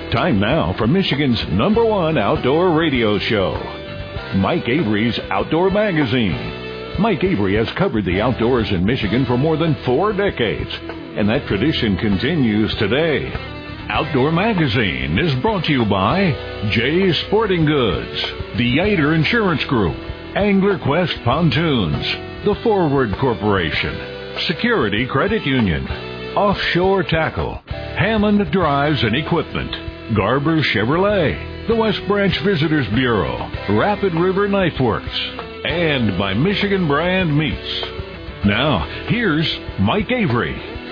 Time now for Michigan's #1 outdoor radio show, Mike Avery's Outdoor Magazine. Mike Avery has covered the outdoors in Michigan for more than 4 decades, and that tradition continues today. Outdoor Magazine is brought to you by Jay's Sporting Goods, the Yater Insurance Group, Angler Quest Pontoons, The Forward Corporation, Security Credit Union, Offshore Tackle, Hammond Drives and Equipment, Garber Chevrolet, the West Branch Visitors Bureau, Rapid River Knife Works, and by Michigan Brand Meats. Now, here's Mike Avery.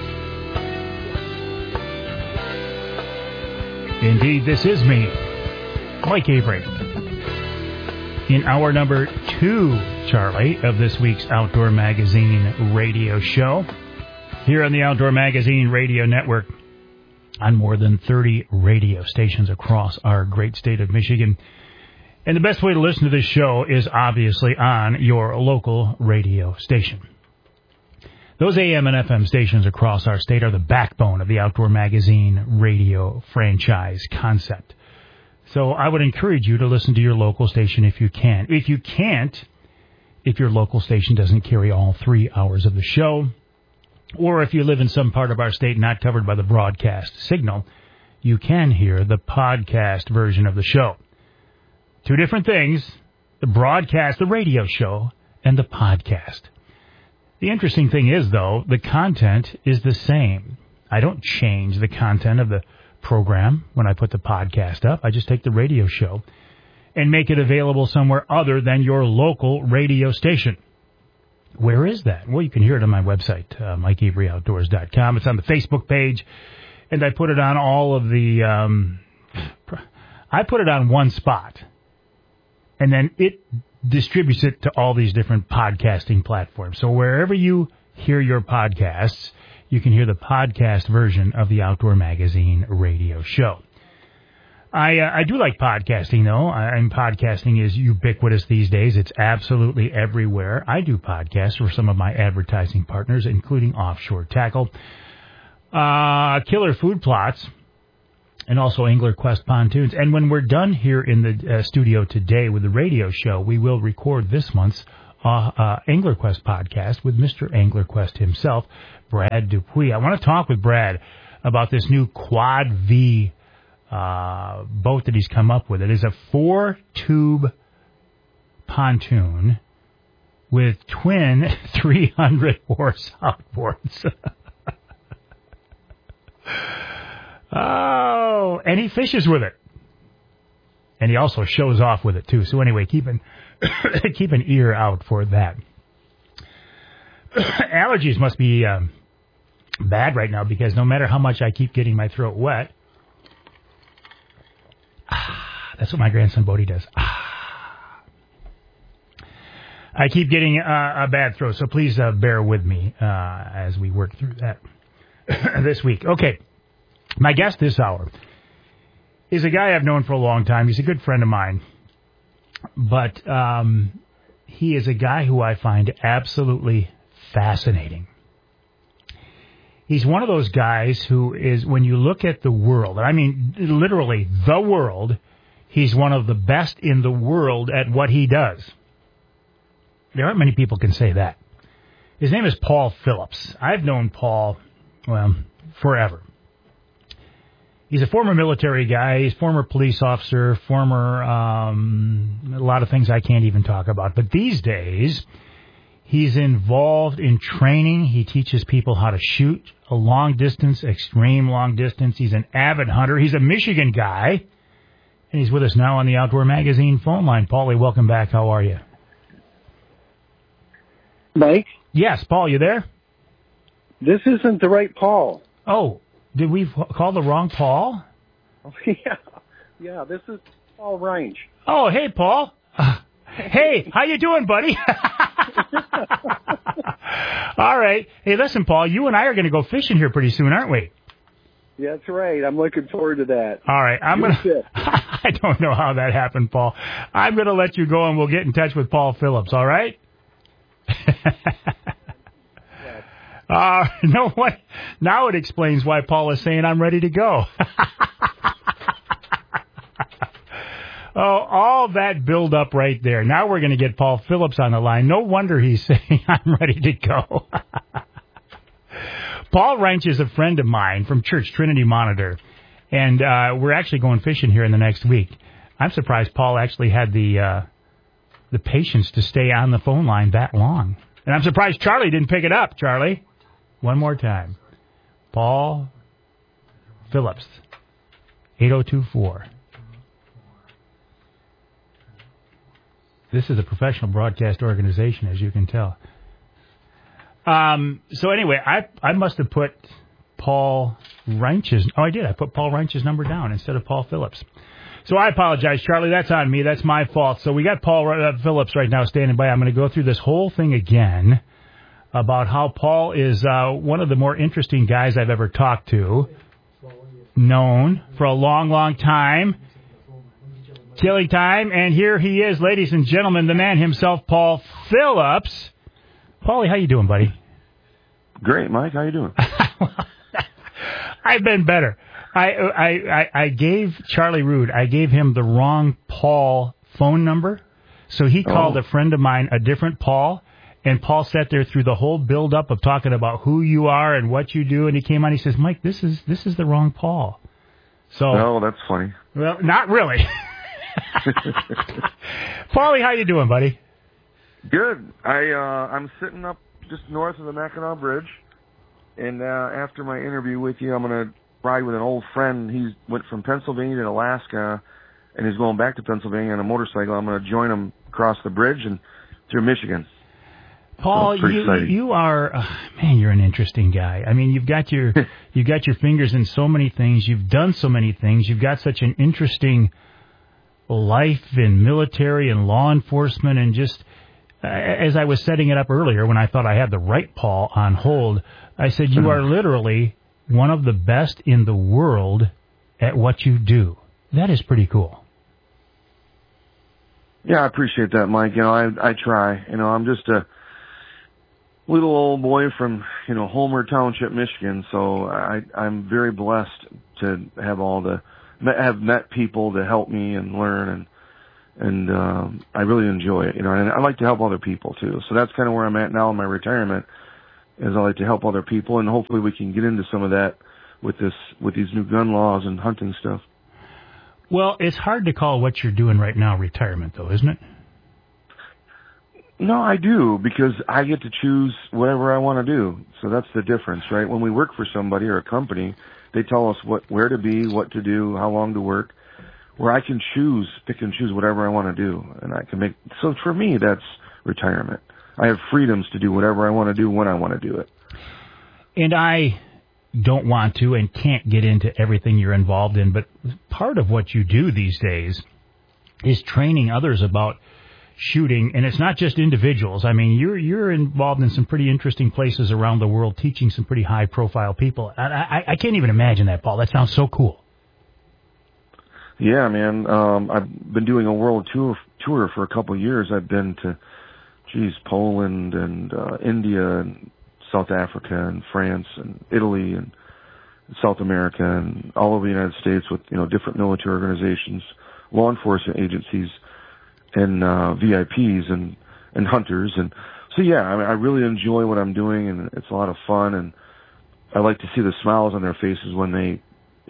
Indeed, this is me, Mike Avery, in hour number 2, Charlie, of this week's Outdoor Magazine radio show, here on the Outdoor Magazine Radio Network, on more than 30 radio stations across our great state of Michigan. And the best way to listen to this show is obviously on your local radio station. Those AM and FM stations across our state are the backbone of the Outdoor Magazine radio franchise concept. So I would encourage you to listen to your local station if you can. If you can't, if your local station doesn't carry all 3 hours of the show, or if you live in some part of our state not covered by the broadcast signal, you can hear the podcast version of the show. 2 different things, the broadcast, the radio show, and the podcast. The interesting thing is, though, the content is the same. I don't change the content of the program when I put the podcast up. I just take the radio show and make it available somewhere other than your local radio station. Where is that? Well, you can hear it on my website, MikeAveryOutdoors.com. It's on the Facebook page, and I put it on all of the... I put it on one spot, and then it distributes it to all these different podcasting platforms. So wherever you hear your podcasts, you can hear the podcast version of the Outdoor Magazine radio show. I do like podcasting, though. Podcasting is ubiquitous these days. It's absolutely everywhere. I do podcasts for some of my advertising partners, including Offshore Tackle, Killer Food Plots, and also Angler Quest Pontoons. And when we're done here in the studio today with the radio show, we will record this month's Angler Quest podcast with Mr. Angler Quest himself, Brad Dupuis. I want to talk with Brad about this new Quad V boat that he's come up with. It is a 4-tube pontoon with twin 300-horse outboards. Oh, and he fishes with it. And he also shows off with it, too. So anyway, keep an ear out for that. Allergies must be bad right now, because no matter how much I keep getting my throat wet, that's what my grandson Bodie does. I keep getting a bad throat, so please bear with me as we work through that this week. Okay. My guest this hour is a guy I've known for a long time. He's a good friend of mine. But he is a guy who I find absolutely fascinating. He's one of those guys who is, when you look at the world, and I mean literally the world, he's one of the best in the world at what he does. There aren't many people can say that. His name is Paul Phillips. I've known Paul, well, forever. He's a former military guy. He's a former police officer, former, a lot of things I can't even talk about. But these days, he's involved in training. He teaches people how to shoot a long distance, extreme long distance. He's an avid hunter. He's a Michigan guy. And he's with us now on the Outdoor Magazine phone line. Paulie, welcome back. How are you? Mike? Yes, Paul, you there? This isn't the right Paul. Oh. Did we call the wrong Paul? Oh, yeah, this is Paul Range. Oh, hey, Paul. Hey, how you doing, buddy? All right. Hey, listen, Paul, you and I are going to go fishing here pretty soon, aren't we? Yeah, that's right. I'm looking forward to that. All right. I don't know how that happened, Paul. I'm going to let you go, and we'll get in touch with Paul Phillips, all right? No, what? Now it explains why Paul is saying I'm ready to go. all that build up right there. Now we're going to get Paul Phillips on the line. No wonder he's saying, I'm ready to go. Paul Wrench is a friend of mine from church, Trinity Monitor, and we're actually going fishing here in the next week. I'm surprised Paul actually had the patience to stay on the phone line that long. And I'm surprised Charlie didn't pick it up. Charlie, one more time. Paul Phillips, 8024. This is a professional broadcast organization, as you can tell. So anyway, I must have put Paul Wrench's... Oh, I did. I put Paul Wrench's number down instead of Paul Phillips. So I apologize, Charlie. That's on me. That's my fault. So we got Paul Phillips right now standing by. I'm going to go through this whole thing again about how Paul is one of the more interesting guys I've ever talked to. Known for a long, long time. Killing time. And here he is, ladies and gentlemen, the man himself, Paul Phillips. Paulie, how you doing, buddy? Great, Mike. How you doing? I've been better. I gave Charlie Rood, I gave him the wrong Paul phone number, so he called a friend of mine a different Paul, and Paul sat there through the whole build-up of talking about who you are and what you do, and he came on, he says, Mike, this is the wrong Paul. So, oh, that's funny. Well, not really. Paulie, how you doing, buddy? Good. I'm sitting up just north of the Mackinac Bridge, and after my interview with you, I'm going to ride with an old friend. He went from Pennsylvania to Alaska, and he's going back to Pennsylvania on a motorcycle. I'm going to join him across the bridge and through Michigan. Paul, so you are man. You're an interesting guy. I mean, you've got your fingers in so many things. You've done so many things. You've got such an interesting life in military and law enforcement, and just as I was setting it up earlier, when I thought I had the right Paul on hold, I said you are literally one of the best in the world at what you do. That is pretty cool. Yeah, I appreciate that, Mike. You know, I try. You know, I'm just a little old boy from, Homer Township, Michigan, so I'm very blessed to have met people to help me and learn, and I really enjoy it, and I like to help other people too. So that's kind of where I'm at now in my retirement, is I like to help other people, and hopefully we can get into some of that with these new gun laws and hunting stuff. Well, it's hard to call what you're doing right now retirement, though, isn't it? No, I do, because I get to choose whatever I want to do. So that's the difference, right? When we work for somebody or a company, they tell us where to be, what to do, how long to work, where I can pick and choose whatever I want to do. And I can so for me, that's retirement. I have freedoms to do whatever I want to do when I want to do it. And I don't want to and can't get into everything you're involved in, but part of what you do these days is training others about shooting, and it's not just individuals. I mean, you're involved in some pretty interesting places around the world, teaching some pretty high-profile people. I can't even imagine that, Paul. That sounds so cool. Yeah, man. I've been doing a world tour for a couple of years. I've been to, Poland and India and South Africa and France and Italy and South America and all over the United States with, different military organizations, law enforcement agencies, and VIPs and hunters. And so, yeah, I really enjoy what I'm doing, and it's a lot of fun, and I like to see the smiles on their faces when they,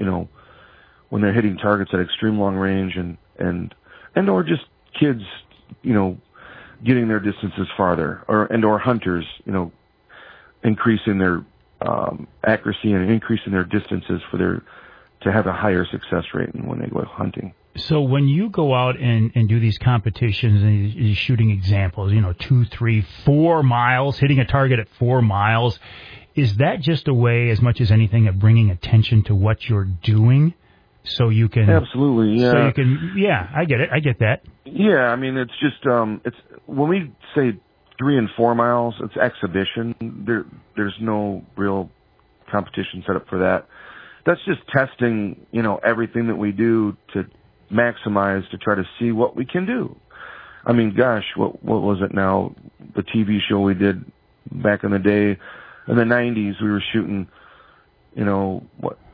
when they're hitting targets at extreme long range and or just kids, getting their distances farther, or hunters, increasing their accuracy and increasing their distances to have a higher success rate when they go hunting. So when you go out and do these competitions and these shooting examples, 2, 3, 4 miles, hitting a target at 4 miles, is that just a way, as much as anything, of bringing attention to what you're doing? So you can... Absolutely, yeah. So you can... Yeah, I get it. I get that. Yeah, I mean, it's just... it's when we say 3 and 4 miles, it's exhibition. There's no real competition set up for that. That's just testing, everything that we do to maximize, to try to see what we can do. I mean, gosh, what was it now? The TV show we did back in the day, in the 90s, we were shooting,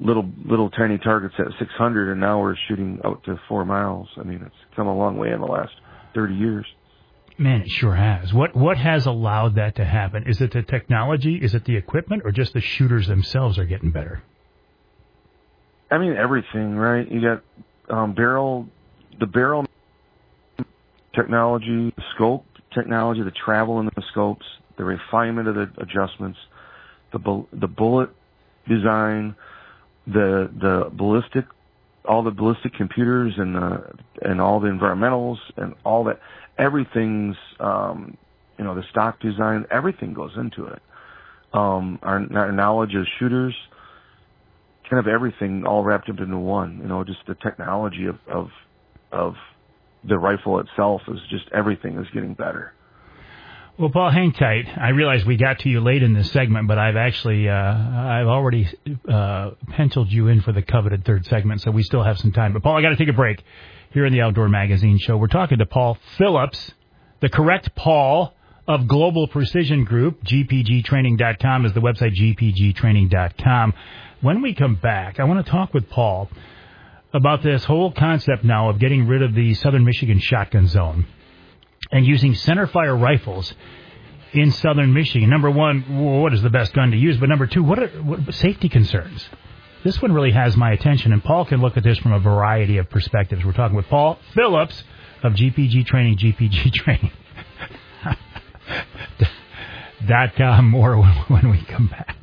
little tiny targets at 600, and now we're shooting out to 4 miles. I mean, it's come a long way in the last 30 years. Man, it sure has. What has allowed that to happen? Is it the technology? Is it the equipment? Or just the shooters themselves are getting better? I mean, everything, right? You got the barrel technology, the scope technology, the travel in the scopes, the refinement of the adjustments, the bullet design, the ballistic, all the ballistic computers and all the environmentals and all that. Everything's, the stock design, everything goes into it. Our knowledge of shooters, kind of everything all wrapped up into one. Just the technology of the rifle itself is just everything is getting better. Well, Paul, hang tight. I realize we got to you late in this segment, but I've actually I've already penciled you in for the coveted third segment, so we still have some time. But Paul, I got to take a break here in the Outdoor Magazine Show. We're talking to Paul Phillips, the correct Paul of Global Precision Group. GPGtraining.com is the website, GPGtraining.com. When we come back, I want to talk with Paul about this whole concept now of getting rid of the Southern Michigan shotgun zone and using centerfire rifles in Southern Michigan. Number one, what is the best gun to use? But number two, what are safety concerns? This one really has my attention, and Paul can look at this from a variety of perspectives. We're talking with Paul Phillips of GPG Training, GPGtraining.com. More when we come back.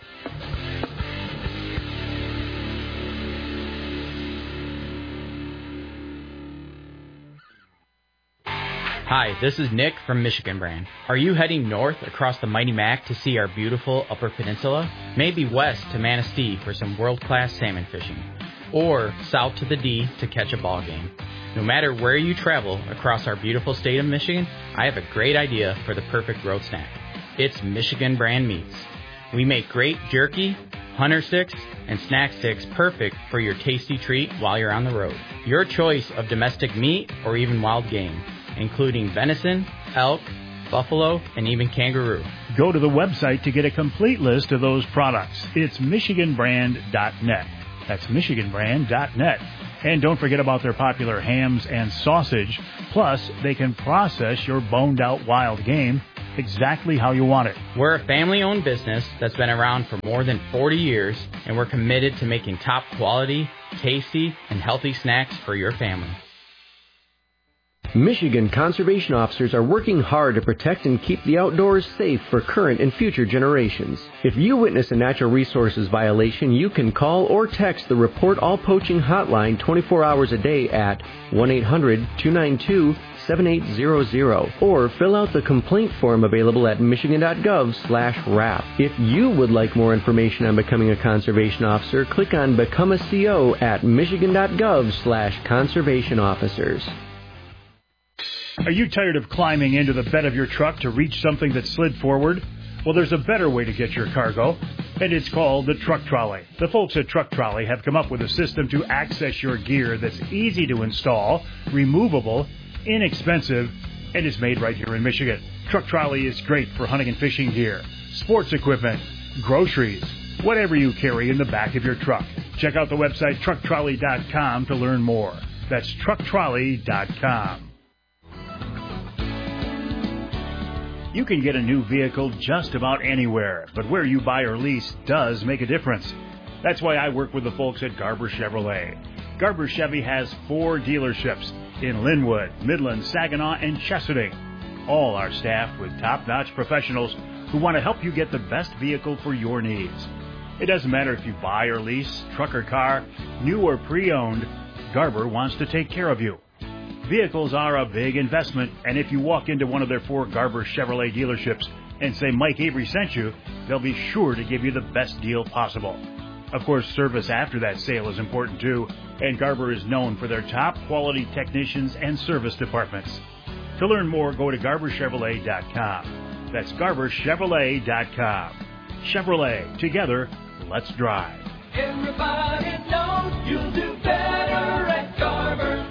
Hi, this is Nick from Michigan Brand. Are you heading north across the mighty Mac to see our beautiful Upper Peninsula? Maybe west to Manistee for some world-class salmon fishing. Or south to the D to catch a ball game. No matter where you travel across our beautiful state of Michigan, I have a great idea for the perfect road snack. It's Michigan Brand Meats. We make great jerky, hunter sticks, and snack sticks perfect for your tasty treat while you're on the road. Your choice of domestic meat or even wild game, including venison, elk, buffalo, and even kangaroo. Go to the website to get a complete list of those products. It's MichiganBrand.net. That's MichiganBrand.net. And don't forget about their popular hams and sausage. Plus, they can process your boned-out wild game exactly how you want it. We're a family-owned business that's been around for more than 40 years, and we're committed to making top quality, tasty, and healthy snacks for your family. Michigan conservation officers are working hard to protect and keep the outdoors safe for current and future generations. If you witness a natural resources violation, you can call or text the Report All Poaching hotline 24 hours a day at 1-800-292-7800 or fill out the complaint form available at michigan.gov/RAP. If you would like more information on becoming a conservation officer, click on Become a CO at michigan.gov/conservation officers. Are you tired of climbing into the bed of your truck to reach something that slid forward? Well, there's a better way to get your cargo, and it's called the Truck Trolley. The folks at Truck Trolley have come up with a system to access your gear that's easy to install, removable, inexpensive, and is made right here in Michigan. Truck Trolley is great for hunting and fishing gear, sports equipment, groceries, whatever you carry in the back of your truck. Check out the website trucktrolley.com to learn more. That's trucktrolley.com. You can get a new vehicle just about anywhere, but where you buy or lease does make a difference. That's why I work with the folks at Garber Chevrolet. Garber Chevy has 4 dealerships in Linwood, Midland, Saginaw, and Chesaning. All are staffed with top-notch professionals who want to help you get the best vehicle for your needs. It doesn't matter if you buy or lease, truck or car, new or pre-owned, Garber wants to take care of you. Vehicles are a big investment, and if you walk into one of their 4 Garber Chevrolet dealerships and say Mike Avery sent you, they'll be sure to give you the best deal possible. Of course, service after that sale is important too, and Garber is known for their top quality technicians and service departments. To learn more, go to GarberChevrolet.com. That's GarberChevrolet.com. Chevrolet, together, let's drive. Everybody knows you'll do better at Garber.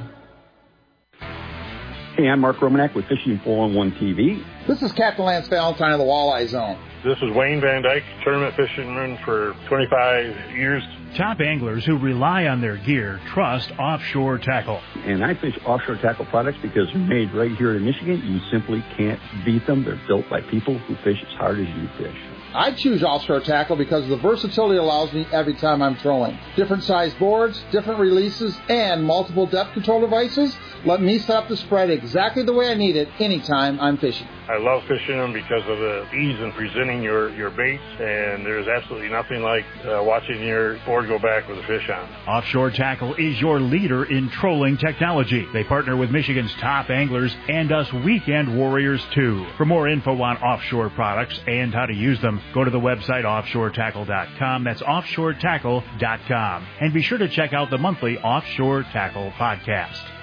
Hey, I'm Mark Romanek with Fishing 411 TV. This is Captain Lance Valentine of the Walleye Zone. This is Wayne Van Dyke, tournament fisherman for 25 years. Top anglers who rely on their gear trust Offshore Tackle. And I fish Offshore Tackle products because they're made right here in Michigan. You simply can't beat them. They're built by people who fish as hard as you fish. I choose Offshore Tackle because of the versatility it allows me every time I'm trolling. Different size boards, different releases, and multiple depth control devices let me set up the spread exactly the way I need it anytime I'm fishing. I love fishing them because of the ease in presenting your baits, and there's absolutely nothing like watching your board go back with a fish on. Offshore Tackle is your leader in trolling technology. They partner with Michigan's top anglers and us weekend warriors too. For more info on offshore products and how to use them, go to the website offshoretackle.com. That's offshoretackle.com. And be sure to check out the monthly Offshore Tackle podcast.